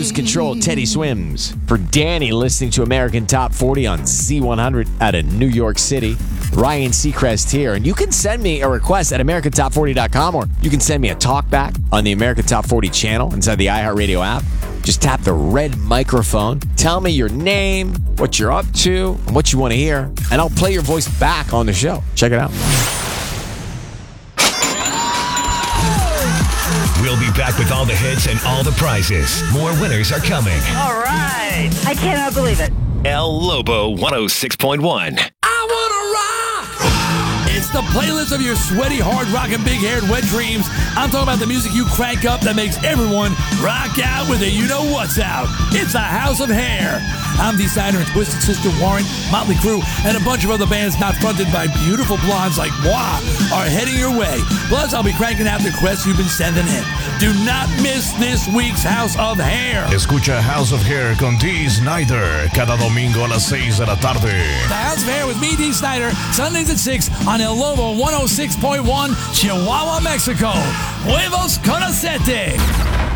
Lose Control, Teddy Swims. For Danny, listening to American Top 40 on Z100 out of New York City. Ryan Seacrest here. And you can send me a request at AmericanTop40.com, or you can send me a talkback on the American Top 40 channel inside the iHeartRadio app. Just tap the red microphone. Tell me your name, what you're up to, and what you want to hear, and I'll play your voice back on the show. Check it out. We'll be back with all the hits and all the prizes. More winners are coming. All right. I cannot believe it. El Lobo 106.1. I wanna rock! It's the playlist of your sweaty, hard rockin', big-haired wet dreams. I'm talking about the music you crank up that makes everyone rock out with a you-know-what's out. It's a house of hair. I'm Dee Snider and Twisted Sister Warren, Motley Crue, and a bunch of other bands not fronted by beautiful blondes like moi are heading your way. Plus, I'll be cranking out the requests you've been sending in. Do not miss this week's House of Hair. Escucha House of Hair con Dee Snider cada domingo a las 6 de la tarde. The House of Hair with me, Dee Snider, Sundays at 6 on El Lobo 106.1, Chihuahua, Mexico. Huevos con acete.